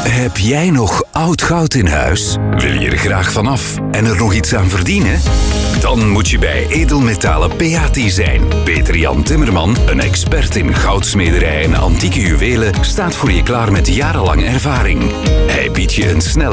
Heb jij nog oud goud in huis? Wil je er graag vanaf en er nog iets aan verdienen? Dan moet je bij Edelmetalen Peati zijn. Peter Jan Timmerman, een expert in goudsmederij en antieke juwelen, staat voor je klaar met jarenlang ervaring. Hij biedt je een snelle